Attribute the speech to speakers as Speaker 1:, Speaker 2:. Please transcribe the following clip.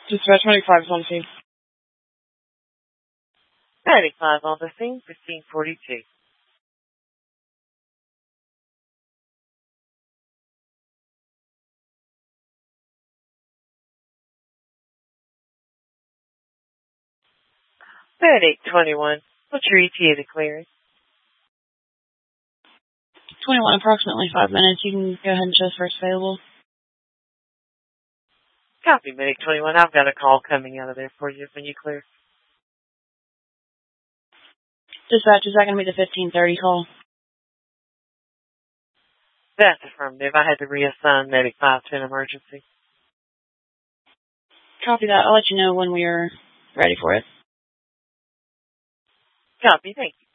Speaker 1: Dispatch Medic 5 is on the scene.
Speaker 2: Medic 5 on the scene, 1542. Medic 21, what's your ETA to clearance?
Speaker 1: 21, approximately 5 minutes. You can go ahead and show us first available.
Speaker 2: Copy, Medic 21. I've got a call coming out of there for you when you clear.
Speaker 1: Dispatch, is that going to be the 1530 call?
Speaker 2: That's affirmative. I had to reassign Medic 5 to an emergency.
Speaker 1: Copy that. I'll let you know when we are ready for it.
Speaker 2: Copy. Thank you.